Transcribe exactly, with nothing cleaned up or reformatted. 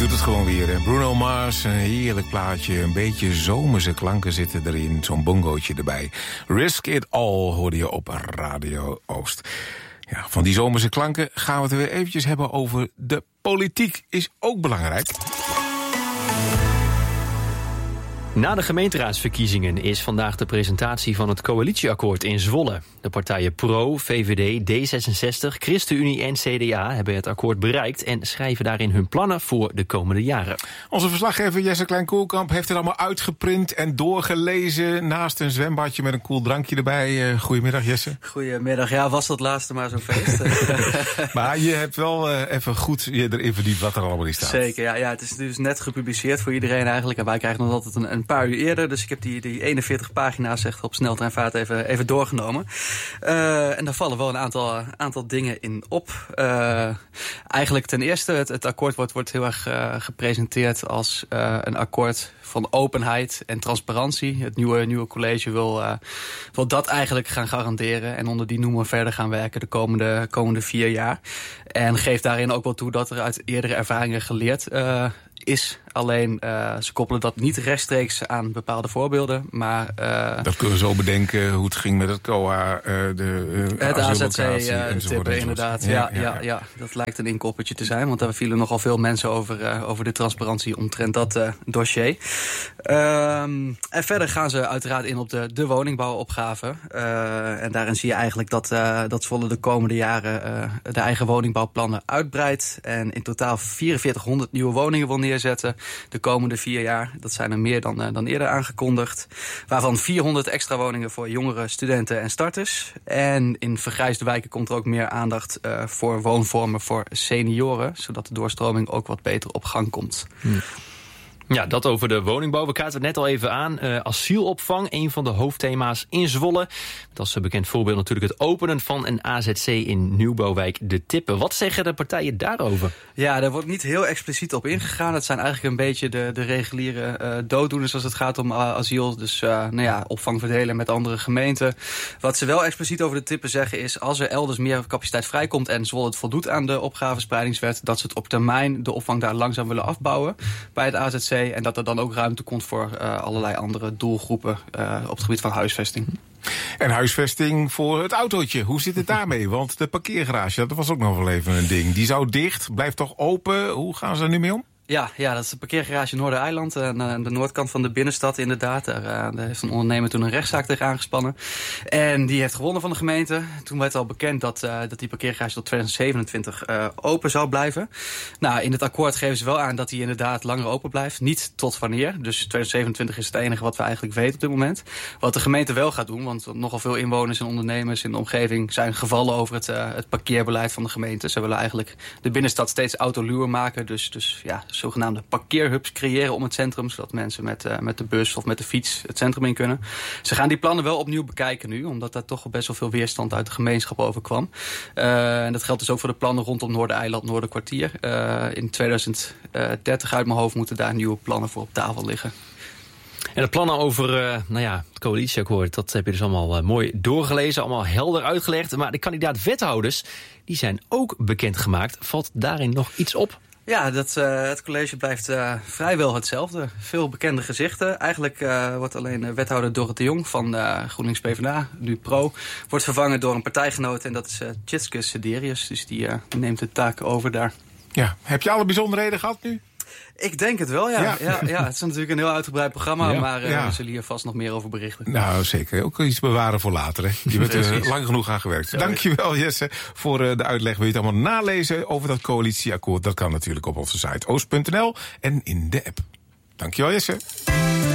doet het gewoon weer. Hè. Bruno Mars, een heerlijk plaatje. Een beetje zomerse klanken zitten erin. Zo'n bongootje erbij. Risk It All hoorde je op Radio Oost. Ja, van die zomerse klanken gaan we het weer eventjes hebben over de politiek. Is ook belangrijk. Na de gemeenteraadsverkiezingen is vandaag de presentatie van het coalitieakkoord in Zwolle. De partijen Pro, V V D, D zesenzestig, ChristenUnie en C D A hebben het akkoord bereikt en schrijven daarin hun plannen voor de komende jaren. Onze verslaggever Jesse Klein-Koolkamp heeft het allemaal uitgeprint en doorgelezen naast een zwembadje met een koel drankje erbij. Uh, goedemiddag Jesse. Goedemiddag, ja, was dat laatste maar zo'n feest. Maar je hebt wel uh, even goed je erin verdiept wat er allemaal in staat. Zeker, ja, ja, het is dus net gepubliceerd voor iedereen eigenlijk en wij krijgen nog altijd een, een paar uur eerder, dus ik heb die, die eenenveertig pagina's echt op sneltreinvaart even, even doorgenomen. Uh, en daar vallen wel een aantal, aantal dingen in op. Uh, eigenlijk ten eerste, het, het akkoord wordt, wordt heel erg uh, gepresenteerd als uh, een akkoord van openheid en transparantie. Het nieuwe, nieuwe college wil, uh, wil dat eigenlijk gaan garanderen en onder die noemer verder gaan werken de komende, komende vier jaar. En geeft daarin ook wel toe dat er uit eerdere ervaringen geleerd uh, is. Alleen, uh, ze koppelen dat niet rechtstreeks aan bepaalde voorbeelden, maar Uh, dat kunnen we zo bedenken hoe het ging met het C O A, uh, de uh, het A Z C-tippen, uh, inderdaad. Ja, ja, ja. Ja, ja, dat lijkt een inkoppertje te zijn, want daar vielen nogal veel mensen over, uh, over de transparantie omtrent dat uh, dossier. Um, en verder gaan ze uiteraard in op de, de woningbouwopgave. Uh, en daarin zie je eigenlijk dat, uh, dat Zwolle de komende jaren uh, de eigen woningbouwplannen uitbreidt en in totaal vierenveertighonderd nieuwe woningen wil neerzetten de komende vier jaar. Dat zijn er meer dan, uh, dan eerder aangekondigd. Waarvan vierhonderd extra woningen voor jongeren, studenten en starters. En in vergrijsde wijken komt er ook meer aandacht uh, voor woonvormen voor senioren, zodat de doorstroming ook wat beter op gang komt. Hmm. Ja, dat over de woningbouw. We kaarten het net al even aan. Uh, asielopvang, een van de hoofdthema's in Zwolle. Dat is een bekend voorbeeld natuurlijk het openen van een A Z C in nieuwbouwwijk De Tippen. Wat zeggen de partijen daarover? Ja, daar wordt niet heel expliciet op ingegaan. Het zijn eigenlijk een beetje de, de reguliere uh, dooddoeners als het gaat om uh, asiel. Dus uh, nou ja, opvang verdelen met andere gemeenten. Wat ze wel expliciet over De Tippen zeggen is, als er elders meer capaciteit vrijkomt en Zwolle het voldoet aan de opgavespreidingswet, dat ze het op termijn de opvang daar langzaam willen afbouwen bij het A Z C. En dat er dan ook ruimte komt voor uh, allerlei andere doelgroepen uh, op het gebied van huisvesting. En huisvesting voor het autootje. Hoe zit het daarmee? Want de parkeergarage, dat was ook nog wel even een ding. Die zou dicht, blijft toch open? Hoe gaan ze er nu mee om? Ja, ja, dat is de parkeergarage Noordereiland, aan uh, de noordkant van de binnenstad inderdaad. Daar, uh, daar heeft een ondernemer toen een rechtszaak tegen aangespannen. En die heeft gewonnen van de gemeente. Toen werd al bekend dat, uh, dat die parkeergarage tot twintig zevenentwintig uh, open zou blijven. Nou, in het akkoord geven ze wel aan dat die inderdaad langer open blijft. Niet tot wanneer, dus twintig zevenentwintig is het enige wat we eigenlijk weten op dit moment. Wat de gemeente wel gaat doen, want nogal veel inwoners en ondernemers in de omgeving zijn gevallen over het, uh, het parkeerbeleid van de gemeente. Ze willen eigenlijk de binnenstad steeds autoluwer maken, dus, dus ja, zogenaamde parkeerhubs creëren om het centrum, zodat mensen met, uh, met de bus of met de fiets het centrum in kunnen. Ze gaan die plannen wel opnieuw bekijken nu, omdat daar toch best wel veel weerstand uit de gemeenschap over kwam. Uh, en dat geldt dus ook voor de plannen rondom Noordereiland, Noorderkwartier. Uh, in tweeduizend dertig uit mijn hoofd moeten daar nieuwe plannen voor op tafel liggen. En de plannen over uh, nou ja, het coalitieakkoord, dat heb je dus allemaal uh, mooi doorgelezen, allemaal helder uitgelegd. Maar de kandidaat-wethouders, die zijn ook bekendgemaakt. Valt daarin nog iets op? Ja, dat, uh, het college blijft uh, vrijwel hetzelfde. Veel bekende gezichten. Eigenlijk uh, wordt alleen uh, wethouder Dorrit de Jong van uh, GroenLinks PvdA, nu Pro, wordt vervangen door een partijgenoot en dat is uh, Tjitske Sederius. Dus die uh, neemt de taak over daar. Ja, heb je alle bijzonderheden gehad nu? Ik denk het wel, ja. Ja. Ja, ja. Het is natuurlijk een heel uitgebreid programma, ja, maar uh, ja. we zullen hier vast nog meer over berichten. Nou, zeker. Ook iets bewaren voor later, hè. Je bent er uh, lang genoeg aan gewerkt. Zo Dankjewel, Jesse, voor uh, de uitleg. Wil je het allemaal nalezen over dat coalitieakkoord? Dat kan natuurlijk op onze site oost punt n l en in de app. Dankjewel, Jesse.